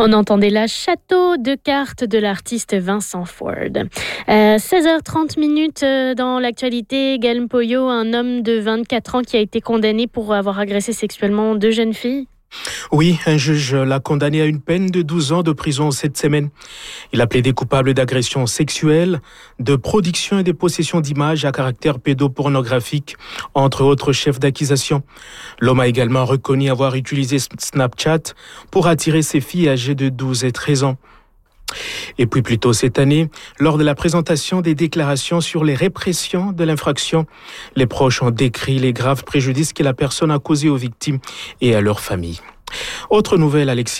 On entendait la Château de cartes de l'artiste Vincent Ford. 16h30 dans l'actualité, Gaël Mpoyo, un homme de 24 ans qui a été condamné pour avoir agressé sexuellement 2 jeunes filles. Oui, un juge l'a condamné à une peine de 12 ans de prison cette semaine. Il a plaidé coupable d'agression sexuelle, de production et de possession d'images à caractère pédopornographique, entre autres chefs d'accusation. L'homme a également reconnu avoir utilisé Snapchat pour attirer ses filles âgées de 12 et 13 ans. Et puis plus tôt cette année, lors de la présentation des déclarations sur les répressions de l'infraction, les proches ont décrit les graves préjudices que la personne a causés aux victimes et à leurs familles. Autre nouvelle, Alexis.